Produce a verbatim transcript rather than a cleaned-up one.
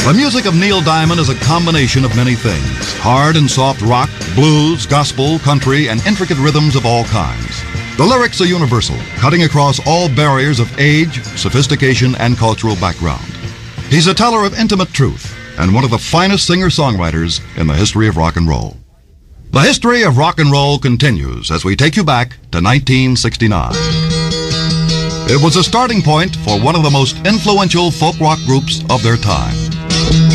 The music of Neil Diamond is a combination of many things: hard and soft rock, blues, gospel, country, and intricate rhythms of all kinds. The lyrics are universal, cutting across all barriers of age, sophistication, and cultural background. He's a teller of intimate truth and one of the finest singer-songwriters in the history of rock and roll. The history of rock and roll continues as we take you back to nineteen sixty-nine. It was a starting point for one of the most influential folk rock groups of their time.